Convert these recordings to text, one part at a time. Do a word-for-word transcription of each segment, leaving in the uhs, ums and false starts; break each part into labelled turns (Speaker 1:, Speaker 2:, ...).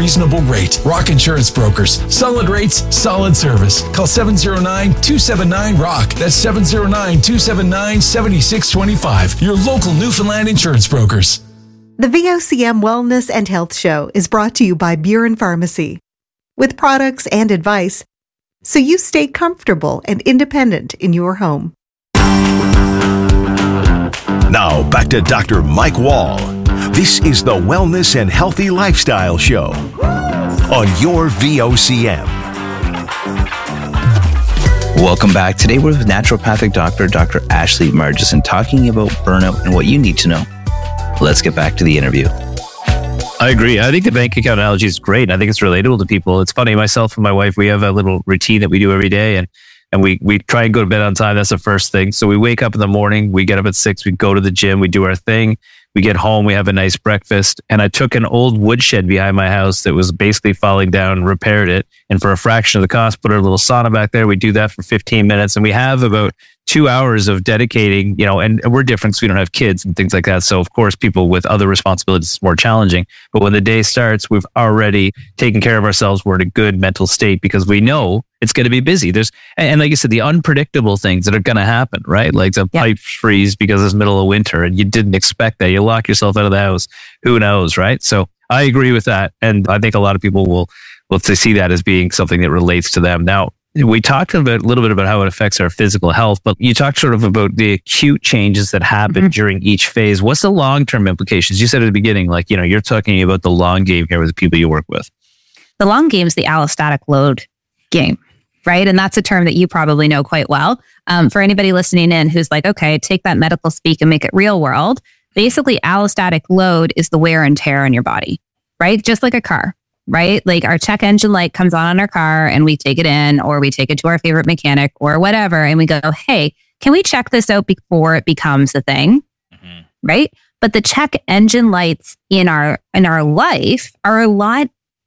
Speaker 1: reasonable rate. Rock Insurance Brokers. Solid rates, solid service. Call seven oh nine, two seven nine, ROCK. That's seven oh nine, two seven nine, seven six two five. Your local Newfoundland insurance brokers.
Speaker 2: The V O C M Wellness and Health Show is brought to you by Buren Pharmacy, with products and advice so you stay comfortable and independent in your home.
Speaker 3: Now back to Doctor Mike Wall. This is the Wellness and Healthy Lifestyle Show on your V O C M.
Speaker 4: Welcome back. Today we're with naturopathic doctor, Doctor Ashley Margison, talking about burnout and what you need to know. Let's get back to the interview.
Speaker 5: I agree. I think the bank account analogy is great. I think it's relatable to people. It's funny, myself and my wife, we have a little routine that we do every day, and and we we try and go to bed on time. That's the first thing. So we wake up in the morning, we get up at six, we go to the gym, we do our thing. We get home, we have a nice breakfast. And I took an old woodshed behind my house that was basically falling down, repaired it. And for a fraction of the cost, put a little sauna back there. We do that for fifteen minutes. And we have about two hours of dedicating, you know, and we're different because we don't have kids and things like that. So of course, people with other responsibilities, it's more challenging. But when the day starts, we've already taken care of ourselves. We're in a good mental state because we know it's going to be busy. There's, and like I said, the unpredictable things that are going to happen, right? Like the
Speaker 6: Yeah.
Speaker 5: pipes freeze because it's middle of winter and you didn't expect that. You lock yourself out of the house. Who knows, right? So I agree with that. And I think a lot of people will, will see that as being something that relates to them. Now, we talked a, bit, a little bit about how it affects our physical health, but you talked sort of about the acute changes that happen
Speaker 6: Mm-hmm.
Speaker 5: during each phase. What's the long-term implications? You said at the beginning, like, you know, you're talking about the long game here with the people you work with.
Speaker 6: The long game is the allostatic load game, right? And that's a term that you probably know quite well. Um, for anybody listening in who's like, okay, take that medical speak and make it real world. Basically, allostatic load is the wear and tear on your body, right? Just like a car, right? Like our check engine light comes on on our car and we take it in, or we take it to our favorite mechanic or whatever. And we go, hey, can we check this out before it becomes a thing? Mm-hmm. Right? But the check engine lights in our, in our life are a lot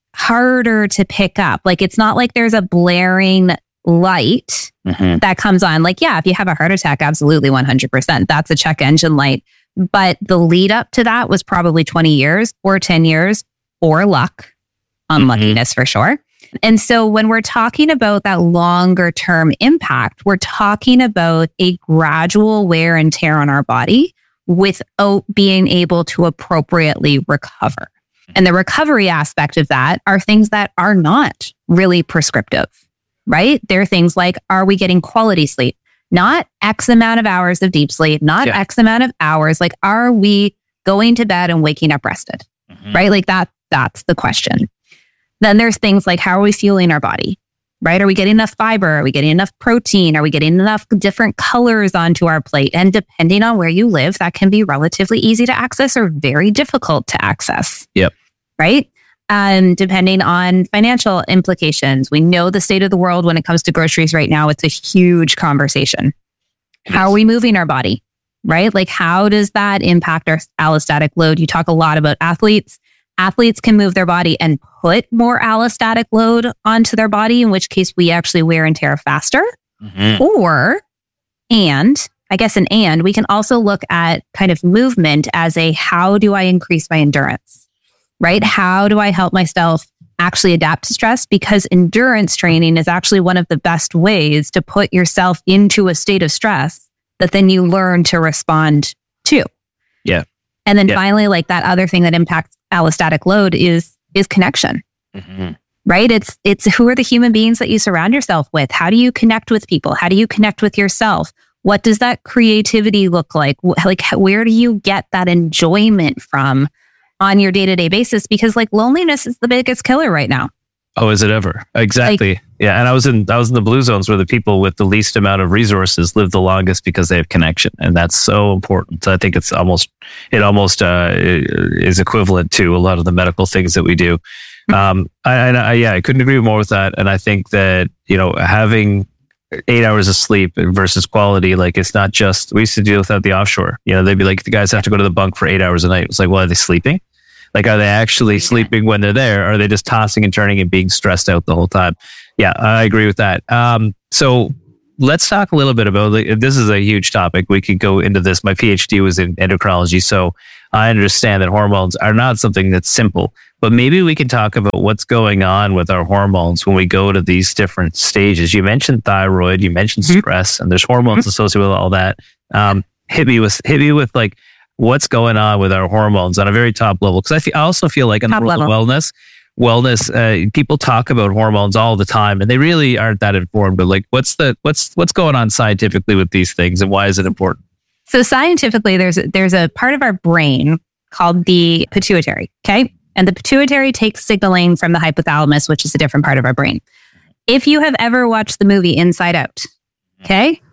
Speaker 6: harder to pick up. Like, it's not like there's a blaring light
Speaker 5: Mm-hmm.
Speaker 6: that comes on. Like, yeah, if you have a heart attack, absolutely one hundred percent. That's a check engine light. But the lead up to that was probably twenty years or ten years or luck, unluckiness mm-hmm. for sure. And so when we're talking about that longer term impact, we're talking about a gradual wear and tear on our body without being able to appropriately recover. And the recovery aspect of that are things that are not really prescriptive, right? They're things like, are we getting quality sleep? Not X amount of hours of deep sleep, not
Speaker 5: Yeah.
Speaker 6: X amount of hours. Like, are we going to bed and waking up rested,
Speaker 5: Mm-hmm.
Speaker 6: right? Like that, that's the question. Then there's things like, how are we fueling our body, right? Are we getting enough fiber? Are we getting enough protein? Are we getting enough different colors onto our plate? And depending on where you live, that can be relatively easy to access or very difficult to access.
Speaker 5: Yep.
Speaker 6: Right? And depending on financial implications, we know the state of the world when it comes to groceries right now. It's a huge conversation. How are we moving our body, right? Like, how does that impact our allostatic load? You talk a lot about athletes. Athletes can move their body and put more allostatic load onto their body, in which case we actually wear and tear faster.
Speaker 5: Mm-hmm.
Speaker 6: Or, and I guess an and, we can also look at kind of movement as a, how do I increase my endurance, right? How do I help myself actually adapt to stress? Because endurance training is actually one of the best ways to put yourself into a state of stress that then you learn to respond to.
Speaker 5: Yeah.
Speaker 6: And then
Speaker 5: Yeah.
Speaker 6: finally, like that other thing that impacts allostatic load is, is connection.
Speaker 5: Mm-hmm.
Speaker 6: Right? It's, it's who are the human beings that you surround yourself with? How do you connect with people? How do you connect with yourself? What does that creativity look like? Wh- Like, where do you get that enjoyment from on your day-to-day basis? Because like loneliness is the biggest killer right now.
Speaker 5: Oh, is it ever? Exactly.
Speaker 6: Like,
Speaker 5: yeah. And I was in I was in the blue zones where the people with the least amount of resources live the longest because they have connection. And that's so important. So I think it's almost it almost uh, is equivalent to a lot of the medical things that we do. Um, I, I, yeah, I couldn't agree more with that. And I think that, you know, having eight hours of sleep versus quality, like it's not just, we used to deal with that at the offshore. You know, they'd be like, the guys have to go to the bunk for eight hours a night. It's like, well, are they sleeping? Like, are they actually sleeping when they're there? Or are they just tossing and turning and being stressed out the whole time? Yeah, I agree with that. Um, so let's talk a little bit about, like, this is a huge topic. We could go into this. My PhD was in endocrinology, so I understand that hormones are not something that's simple. But maybe we can talk about what's going on with our hormones when we go to these different stages. You mentioned thyroid, you mentioned mm-hmm. stress, and there's hormones mm-hmm. associated with all that. Um, hit me with hit me with like what's going on with our hormones on a very top level. Because I, feel, I also feel like in top the world level. of wellness, wellness, uh, people talk about hormones all the time, and they really aren't that informed. But like, what's the what's what's going on scientifically with these things, and why is it important?
Speaker 6: So scientifically, there's there's a part of our brain called the pituitary. Okay. And the pituitary takes signaling from the hypothalamus, which is a different part of our brain. If you have ever watched the movie Inside Out, okay,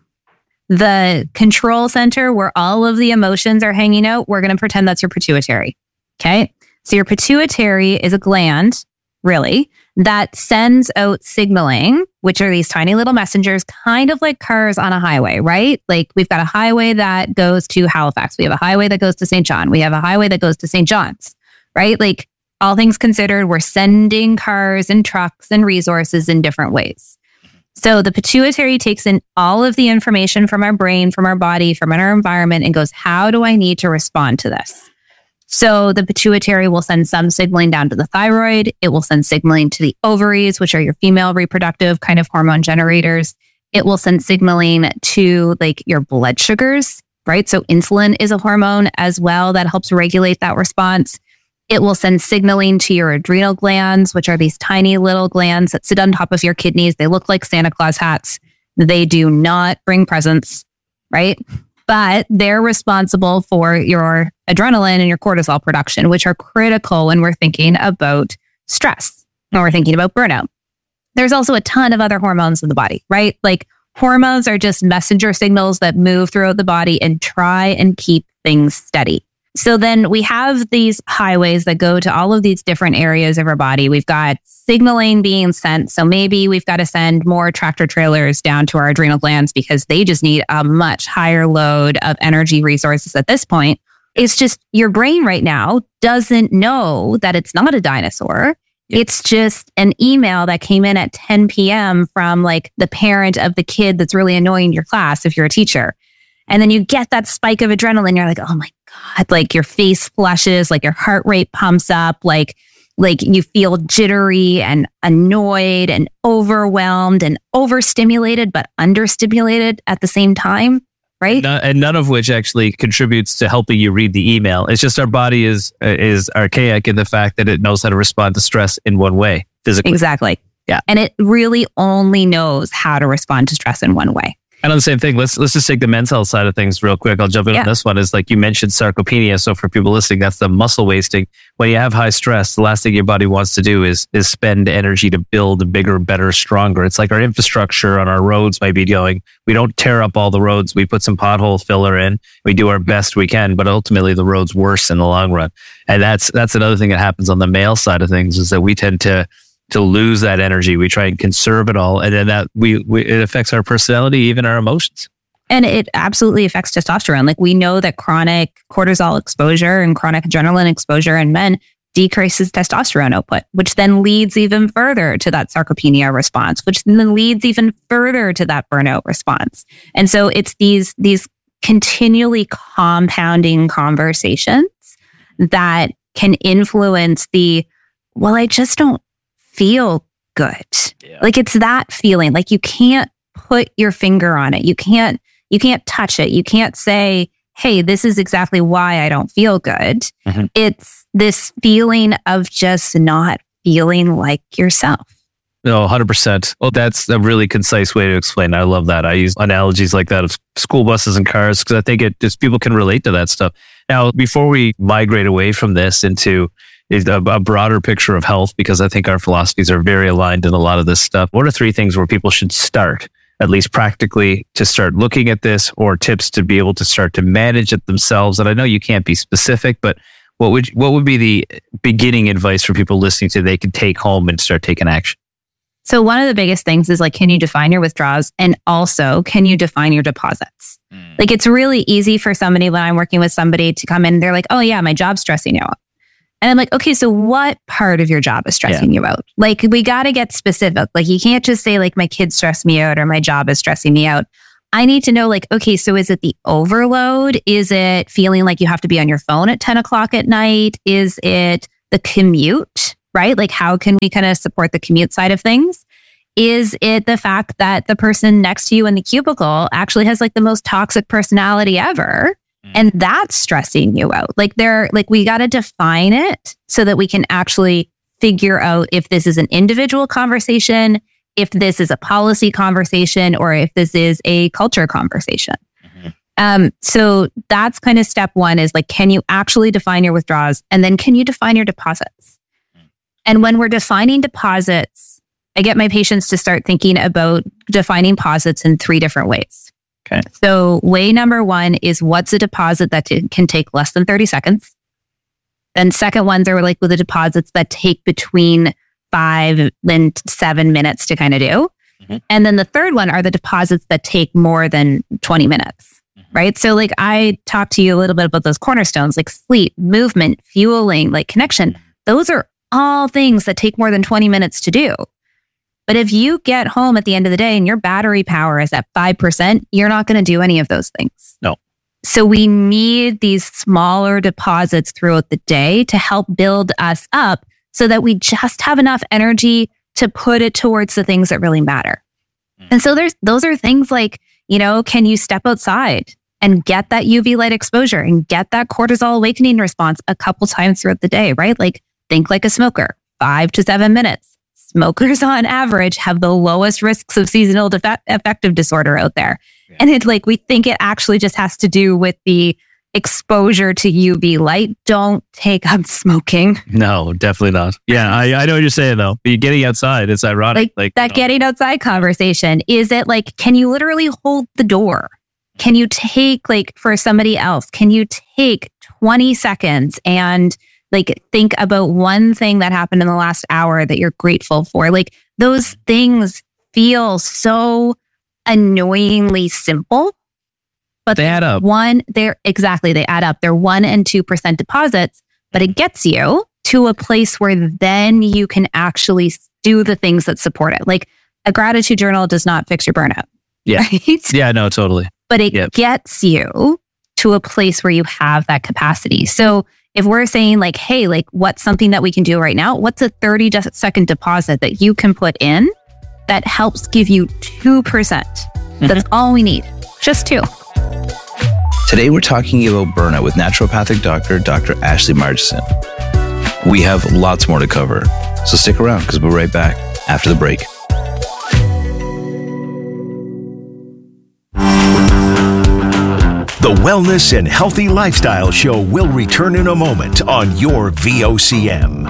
Speaker 6: the control center where all of the emotions are hanging out, we're going to pretend that's your pituitary, okay? So your pituitary is a gland, really, that sends out signaling, which are these tiny little messengers, kind of like cars on a highway, right? Like we've got a highway that goes to Halifax. We have a highway that goes to Saint John. We have a highway that goes to Saint John's. Right? Like all things considered, we're sending cars and trucks and resources in different ways. So the pituitary takes in all of the information from our brain, from our body, from our environment, and goes, how do I need to respond to this? So the pituitary will send some signaling down to the thyroid. It will send signaling to the ovaries, which are your female reproductive kind of hormone generators. It will send signaling to like your blood sugars, right? So insulin is a hormone as well that helps regulate that response. It will send signaling to your adrenal glands, which are these tiny little glands that sit on top of your kidneys. They look like Santa Claus hats. They do not bring presents, right? But they're responsible for your adrenaline and your cortisol production, which are critical when we're thinking about stress, when we're thinking about burnout. There's also a ton of other hormones in the body, right? Like hormones are just messenger signals that move throughout the body and try and keep things steady. So then we have these highways that go to all of these different areas of our body. We've got signaling being sent. So maybe we've got to send more tractor trailers down to our adrenal glands because they just need a much higher load of energy resources at this point. It's just your brain right now doesn't know that it's not a dinosaur. Yep. It's just an email that came in at ten p.m. from like the parent of the kid that's really annoying your class if you're a teacher. And then you get that spike of adrenaline. You're like, oh my God, like your face flushes, like your heart rate pumps up, like, like you feel jittery and annoyed and overwhelmed and overstimulated, but understimulated at the same time, right?
Speaker 5: No, and none of which actually contributes to helping you read the email. It's just our body is is archaic in the fact that it knows how to respond to stress in one way, physically.
Speaker 6: Exactly.
Speaker 5: Yeah.
Speaker 6: And it really only knows how to respond to stress in one way.
Speaker 5: And on the same thing, let's let's just take the men's health side of things real quick. I'll jump in yeah. on this one. Is like you mentioned sarcopenia. So for people listening, that's the muscle wasting. When you have high stress, the last thing your body wants to do is is spend energy to build bigger, better, stronger. It's like our infrastructure on our roads might be going. We don't tear up all the roads. We put some pothole filler in. We do our best we can, but ultimately the road's worse in the long run. And that's that's another thing that happens on the male side of things is that we tend to to lose that energy. We try and conserve it all. And then that we, we it affects our personality, even our emotions.
Speaker 6: And it absolutely affects testosterone. Like we know that chronic cortisol exposure and chronic adrenaline exposure in men decreases testosterone output, which then leads even further to that sarcopenia response, which then leads even further to that burnout response. And so it's these, these continually compounding conversations that can influence the, well, I just don't feel good. Yeah. Like it's that feeling. Like you can't put your finger on it. You can't, you can't touch it. You can't say, hey, this is exactly why I don't feel good. Mm-hmm. It's this feeling of just not feeling like yourself.
Speaker 5: No, one hundred percent. Well, that's a really concise way to explain. I love that. I use analogies like that of school buses and cars because I think it just people can relate to that stuff. Now, before we migrate away from this into a, a broader picture of health, because I think our philosophies are very aligned in a lot of this stuff, what are three things where people should start, at least practically, to start looking at this, or tips to be able to start to manage it themselves? And I know you can't be specific, but what would what would be the beginning advice for people listening to they could take home and start taking action?
Speaker 6: So one of the biggest things is like, can you define your withdrawals? And also, can you define your deposits? Mm. Like, it's really easy for somebody when I'm working with somebody to come in and they're like, oh yeah, my job's stressing you out. And I'm like, okay, so what part of your job is stressing yeah. you out? Like, we got to get specific. Like, you can't just say like, my kids stress me out or my job is stressing me out. I need to know like, okay, so is it the overload? Is it feeling like you have to be on your phone at ten o'clock at night? Is it the commute, right? Like how can we kind of support the commute side of things? Is it the fact that the person next to you in the cubicle actually has like the most toxic personality ever? And that's stressing you out. Like they're like, we got to define it so that we can actually figure out if this is an individual conversation, if this is a policy conversation, or if this is a culture conversation. Mm-hmm. Um, so that's kind of step one is like, can you actually define your withdrawals? And then can you define your deposits? Mm-hmm. And when we're defining deposits, I get my patients to start thinking about defining deposits in three different ways.
Speaker 5: Okay.
Speaker 6: So way number one is what's a deposit that t- can take less than thirty seconds. Then second ones are like with the deposits that take between five and seven minutes to kind of do. Mm-hmm. And then the third one are the deposits that take more than twenty minutes, mm-hmm. right? So like I talked to you a little bit about those cornerstones, like sleep, movement, fueling, like connection. Those are all things that take more than twenty minutes to do. But if you get home at the end of the day and your battery power is at five percent, you're not going to do any of those things.
Speaker 5: No.
Speaker 6: So we need these smaller deposits throughout the day to help build us up so that we just have enough energy to put it towards the things that really matter. Mm. And so there's those are things like, you know, can you step outside and get that U V light exposure and get that cortisol awakening response a couple times throughout the day, right? Like think like a smoker, five to seven minutes. Smokers on average have the lowest risks of seasonal defe- affective disorder out there. Yeah. And it's like, we think it actually just has to do with the exposure to U V light. Don't take up smoking.
Speaker 5: No, definitely not. Yeah, I, I know what you're saying though. But getting outside, it's ironic.
Speaker 6: Like,
Speaker 5: like
Speaker 6: that
Speaker 5: you know.
Speaker 6: Getting outside conversation. Is it like, can you literally hold the door? Can you take like for somebody else, can you take twenty seconds and like think about one thing that happened in the last hour that you're grateful for? Like those things feel so annoyingly simple, but
Speaker 5: they add up.
Speaker 6: One, they're exactly, they add up. They're one and two percent deposits, but it gets you to a place where then you can actually do the things that support it. Like a gratitude journal does not fix your burnout.
Speaker 5: Yeah.
Speaker 6: Right?
Speaker 5: Yeah, no, totally.
Speaker 6: But it
Speaker 5: yep.
Speaker 6: gets you to a place where you have that capacity. So if we're saying like, hey, like what's something that we can do right now? What's a thirty second deposit that you can put in that helps give you two percent? Mm-hmm. That's all we need. Just two.
Speaker 4: Today, we're talking about burnout with naturopathic doctor, Doctor Ashley Margeson. We have lots more to cover, so stick around because we'll be right back after the break.
Speaker 3: The Wellness and Healthy Lifestyle Show will return in a moment on your V O C M.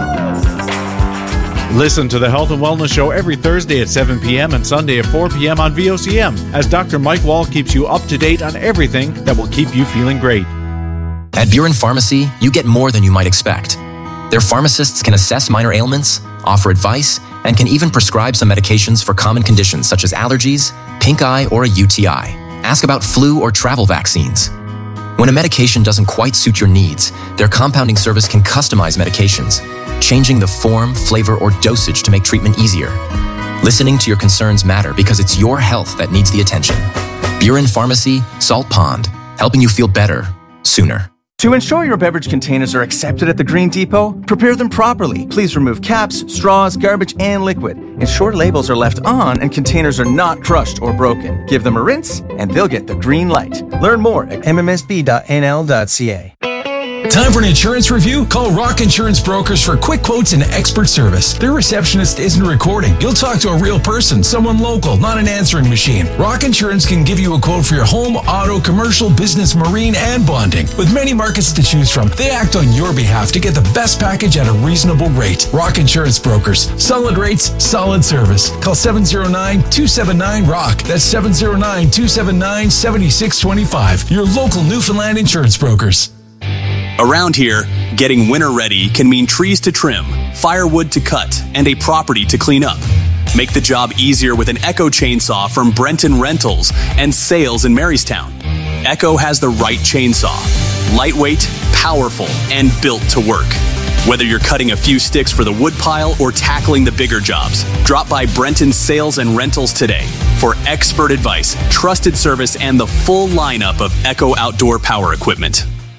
Speaker 7: Listen to the Health and Wellness Show every Thursday at seven p.m. and Sunday at four p.m. on V O C M as Doctor Mike Wall keeps you up to date on everything that will keep you feeling great.
Speaker 8: At Buren Pharmacy, you get more than you might expect. Their pharmacists can assess minor ailments, offer advice, and can even prescribe some medications for common conditions such as allergies, pink eye, or a U T I. Ask about flu or travel vaccines. When a medication doesn't quite suit your needs, their compounding service can customize medications, changing the form, flavor, or dosage to make treatment easier. Listening to your concerns matter because it's your health that needs the attention. Buren Pharmacy, Salt Pond, helping you feel better, sooner.
Speaker 9: To ensure your beverage containers are accepted at the Green Depot, prepare them properly. Please remove caps, straws, garbage, and liquid. Ensure labels are left on and containers are not crushed or broken. Give them a rinse, and they'll get the green light. Learn more at m m s b dot n l dot c a.
Speaker 1: Time for an insurance review? Call Rock Insurance Brokers for quick quotes and expert service. Their receptionist isn't recording. You'll talk to a real person, someone local, not an answering machine. Rock Insurance can give you a quote for your home, auto, commercial, business, marine, and bonding. With many markets to choose from, they act on your behalf to get the best package at a reasonable rate. Rock Insurance Brokers. Solid rates, solid service. Call seven zero nine, two seven nine, R O C K. That's seven zero nine, two seven nine, seven six two five. Your local Newfoundland insurance brokers.
Speaker 10: Around here, getting winter ready can mean trees to trim, firewood to cut, and a property to clean up. Make the job easier with an Echo chainsaw from Brenton Rentals and Sales in Marystown. Echo has the right chainsaw. Lightweight, powerful, and built to work. Whether you're cutting a few sticks for the wood pile or tackling the bigger jobs, drop by Brenton Sales and Rentals today for expert advice, trusted service, and the full lineup of Echo outdoor power equipment.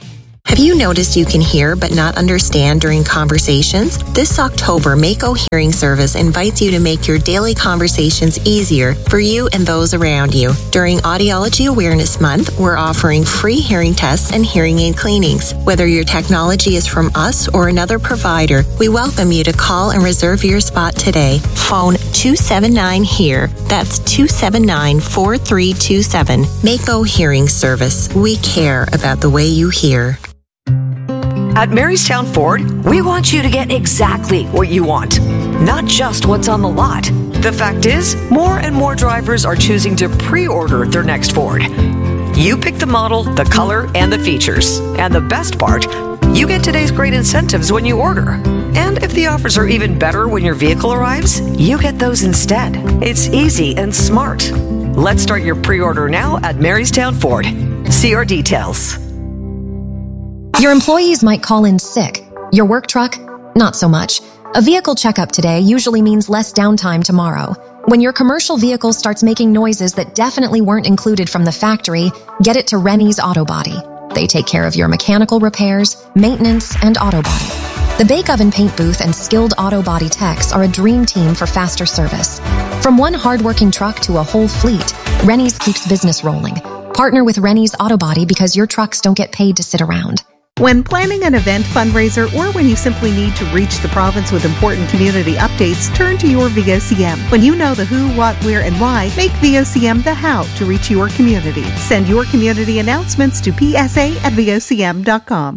Speaker 11: Have you noticed you can hear but not understand during conversations? This October, Mako Hearing Service invites you to make your daily conversations easier for you and those around you. During Audiology Awareness Month, we're offering free hearing tests and hearing aid cleanings. Whether your technology is from us or another provider, we welcome you to call and reserve your spot today. Phone two seven nine HEAR. That's two seven nine, four three two seven. Mako Hearing Service. We care about the way you hear.
Speaker 12: At Marystown Ford, we want you to get exactly what you want, not just what's on the lot. The fact is, more and more drivers are choosing to pre-order their next Ford. You pick the model, the color, and the features. And the best part, you get today's great incentives when you order. And if the offers are even better when your vehicle arrives, you get those instead. It's easy and smart. Let's start your pre-order now at Marystown Ford. See our details.
Speaker 13: Your employees might call in sick. Your work truck? Not so much. A vehicle checkup today usually means less downtime tomorrow. When your commercial vehicle starts making noises that definitely weren't included from the factory, get it to Rennie's Auto Body. They take care of your mechanical repairs, maintenance, and auto body. The Bake Oven Paint Booth and skilled auto body techs are a dream team for faster service. From one hardworking truck to a whole fleet, Rennie's keeps business rolling. Partner with Rennie's Auto Body because your trucks don't get paid to sit around.
Speaker 2: When planning an event, fundraiser, or when you simply need to reach the province with important community updates, turn to your V O C M. When you know the who, what, where, and why, make V O C M the how to reach your community. Send your community announcements to p s a at v o c m dot com.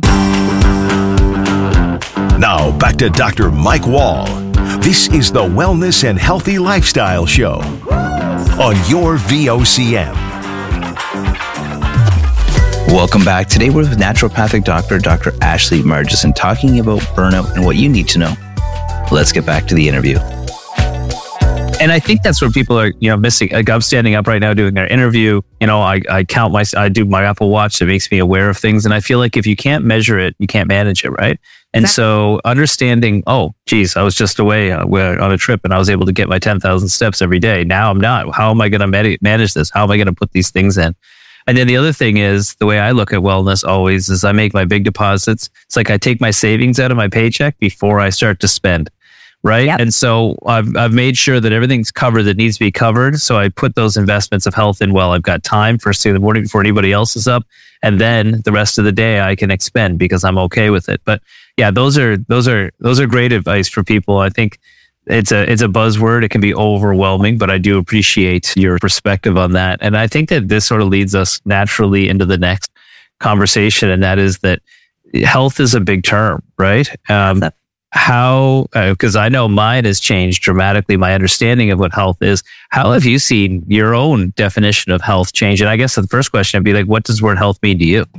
Speaker 3: Now back to Doctor Mike Wall. This is the Wellness and Healthy Lifestyle Show on your V O C M.
Speaker 4: Welcome back. Today we're with naturopathic doctor, Doctor Ashley Margison, talking about burnout and what you need to know. Let's get back to the interview.
Speaker 5: And I think that's where people are, you know, missing. Like I'm standing up right now doing our interview. You know, I, I count my, I do my Apple Watch that makes me aware of things. And I feel like if you can't measure it, you can't manage it, right? And exactly. So understanding, oh, geez, I was just away uh, on a trip and I was able to get my ten thousand steps every day. Now I'm not. How am I going to med- manage this? How am I going to put these things in? And then the other thing is, the way I look at wellness always is I make my big deposits. It's like I take my savings out of my paycheck before I start to spend, right? Yep. And so I've I've made sure that everything's covered that needs to be covered. So I put those investments of health in while I've got time, first thing in the morning before anybody else is up. And then the rest of the day I can expend because I'm okay with it. But yeah, those are those are those are great advice for people. I think It's a it's a buzzword. It can be overwhelming, but I do appreciate your perspective on that. And I think that this sort of leads us naturally into the next conversation, and that is that health is a big term, right? Um, how, because uh, I know mine has changed dramatically, my understanding of what health is. How have you seen your own definition of health change? And I guess the first question would be like, what does the word health mean to you?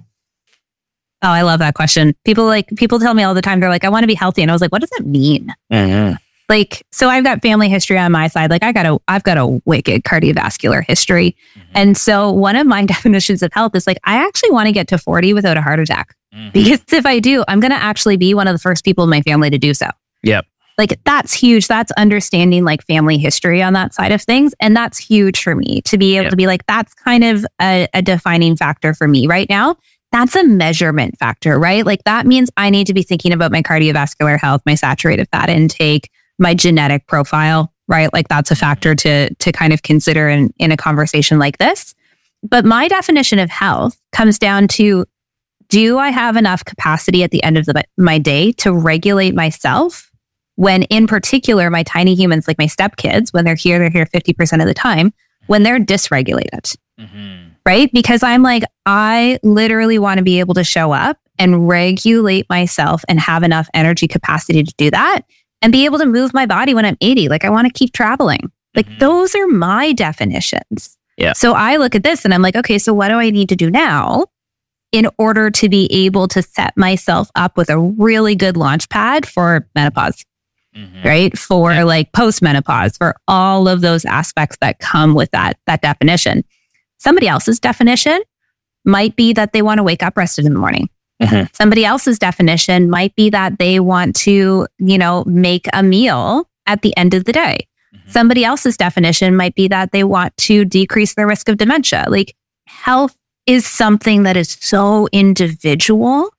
Speaker 6: Oh, I love that question. People like people tell me all the time, they're like, I want to be healthy. And I was like, what does that mean? Mm-hmm. Like, so I've got family history on my side. Like I got a, I've got a wicked cardiovascular history. Mm-hmm. And so one of my definitions of health is like, I actually want to get to forty without a heart attack. Mm-hmm. Because if I do, I'm going to actually be one of the first people in my family to do so.
Speaker 5: Yep.
Speaker 6: Like that's huge. That's understanding like family history on that side of things. And that's huge for me to be able yep. to be like, that's kind of a, a defining factor for me right now. That's a measurement factor, right? Like that means I need to be thinking about my cardiovascular health, my saturated fat intake, my genetic profile, right? Like that's a factor to to kind of consider in, in a conversation like this. But my definition of health comes down to, do I have enough capacity at the end of the, my day to regulate myself when in particular, my tiny humans, like my stepkids, when they're here, they're here fifty percent of the time, when they're dysregulated, mm-hmm. right? Because I'm like, I literally want to be able to show up and regulate myself and have enough energy capacity to do that. And be able to move my body when I'm eighty. Like I want to keep traveling. Like mm-hmm. those are my definitions. Yeah. So I look at this and I'm like, okay, so what do I need to do now in order to be able to set myself up with a really good launch pad for menopause, mm-hmm. right? For yeah. like post-menopause, for all of those aspects that come with that, that definition. Somebody else's definition might be that they want to wake up rested in the morning. Mm-hmm. Somebody else's definition might be that they want to, you know, make a meal at the end of the day. Mm-hmm. Somebody else's definition might be that they want to decrease their risk of dementia. Like health is something that is so individual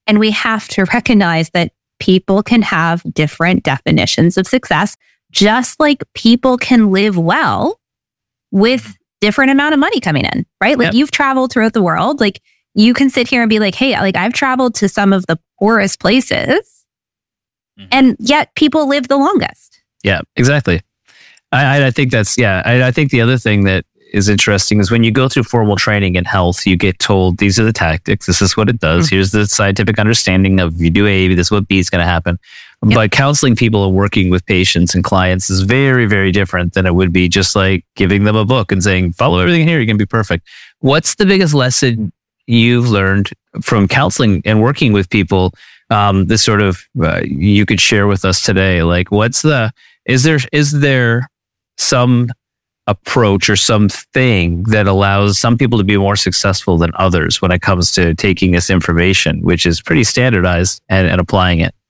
Speaker 6: And we have to recognize that people can have different definitions of success, just like people can live well with different amount of money coming in, right? Like yep. You've traveled throughout the world. Like you can sit here and be like, hey, like I've traveled to some of the poorest places mm-hmm. and yet people live the longest.
Speaker 5: Yeah, exactly. I, I think that's, yeah, I, I think the other thing that is interesting is when you go through formal training in health, you get told these are the tactics. This is what it does. Mm-hmm. Here's the scientific understanding of if you do A, this is what B is going to happen. Yep. But counseling people and working with patients and clients is very, very different than it would be just like giving them a book and saying, follow everything here, you're going to be perfect. What's the biggest lesson you've learned from counseling and working with people? Um, this sort of, uh, you could share with us today. Like, what's the, is there, is there some approach or something that allows some people to be more successful than others when it comes to taking this information, which is pretty standardized, and, and applying it?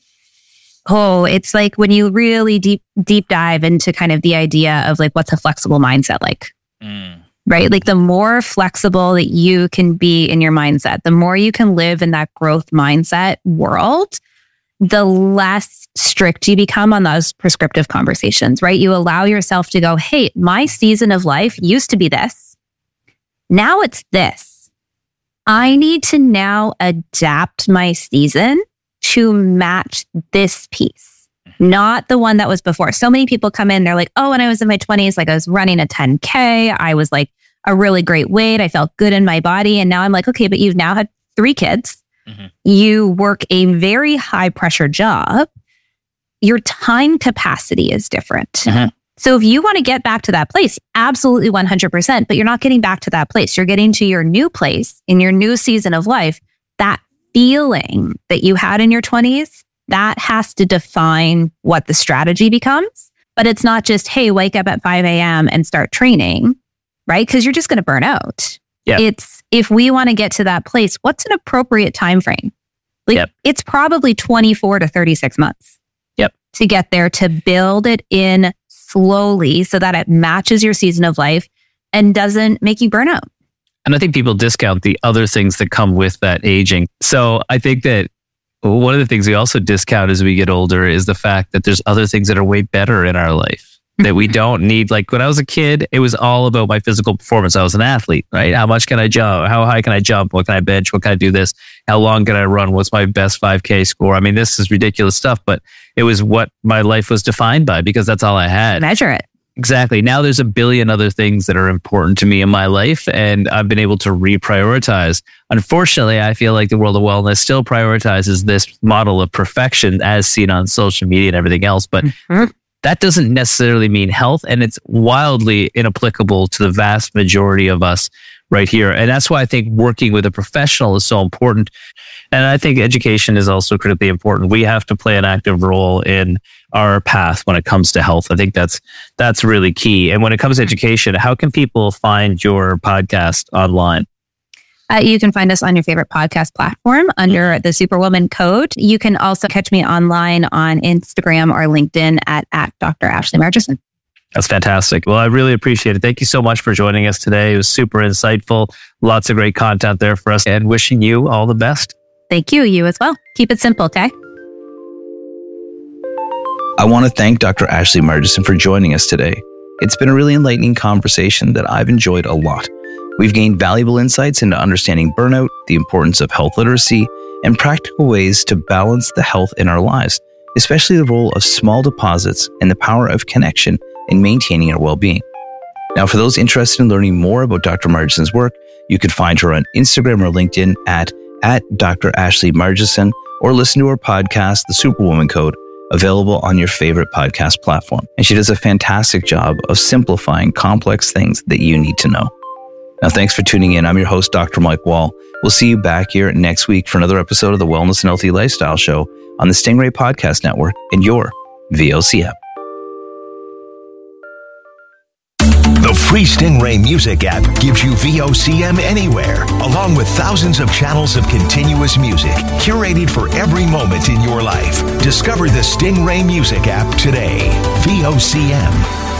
Speaker 6: Oh, it's like when you really deep, deep dive into kind of the idea of like, what's a flexible mindset like, mm. right? Like the more flexible that you can be in your mindset, the more you can live in that growth mindset world, the less strict you become on those prescriptive conversations, right? You allow yourself to go, hey, my season of life used to be this. Now it's this. I need to now adapt my season to match this piece, not the one that was before. So many people come in, they're like, oh, when I was in my twenties, like I was running a ten K. I was like a really great weight. I felt good in my body. And now I'm like, okay, but you've now had three kids. Mm-hmm. You work a very high pressure job. Your time capacity is different. Mm-hmm. So if you want to get back to that place, absolutely one hundred percent, but you're not getting back to that place. You're getting to your new place in your new season of life. That feeling that you had in your twenties, that has to define what the strategy becomes. But it's not just, hey, wake up at five a.m. and start training, right? Because you're just going to burn out. Yep. It's, if we want to get to that place, what's an appropriate time frame? Like yep. It's probably twenty-four to thirty-six months
Speaker 5: yep.
Speaker 6: to get there, to build it in slowly so that it matches your season of life and doesn't make you burn out.
Speaker 5: And I think people discount the other things that come with that aging. So I think that one of the things we also discount as we get older is the fact that there's other things that are way better in our life that we don't need. Like when I was a kid, it was all about my physical performance. I was an athlete, right? How much can I jump? How high can I jump? What can I bench? What can I do this? How long can I run? What's my best five K score? I mean, this is ridiculous stuff, but it was what my life was defined by because that's all I had.
Speaker 6: Measure it.
Speaker 5: Exactly. Now there's a billion other things that are important to me in my life, and I've been able to reprioritize. Unfortunately, I feel like the world of wellness still prioritizes this model of perfection as seen on social media and everything else. But mm-hmm. that doesn't necessarily mean health, and it's wildly inapplicable to the vast majority of us right here. And that's why I think working with a professional is so important. And I think education is also critically important. We have to play an active role in our path when it comes to health. I think that's that's really key. And when it comes to education, how can people find your podcast online?
Speaker 6: Uh, you can find us on your favorite podcast platform under the Superwoman code. You can also catch me online on Instagram or LinkedIn at, at Doctor Ashley Margeson.
Speaker 5: That's fantastic. Well, I really appreciate it. Thank you so much for joining us today. It was super insightful. Lots of great content there for us, and wishing you all the best.
Speaker 6: Thank you. You as well. Keep it simple, okay?
Speaker 4: I want to thank Doctor Ashley Margeson for joining us today. It's been a really enlightening conversation that I've enjoyed a lot. We've gained valuable insights into understanding burnout, the importance of health literacy, and practical ways to balance the health in our lives, especially the role of small deposits and the power of connection in maintaining our well-being. Now, for those interested in learning more about Doctor Margeson's work, you can find her on Instagram or LinkedIn at, at Doctor Ashley Margeson, or listen to her podcast, The Superwoman Code, available on your favorite podcast platform. And she does a fantastic job of simplifying complex things that you need to know. Now, thanks for tuning in. I'm your host, Doctor Mike Wall. We'll see you back here next week for another episode of the Wellness and Healthy Lifestyle Show on the Stingray Podcast Network and your V O C app.
Speaker 3: The free Stingray Music app gives you V O C M anywhere, along with thousands of channels of continuous music, curated for every moment in your life. Discover the Stingray Music app today. V O C M.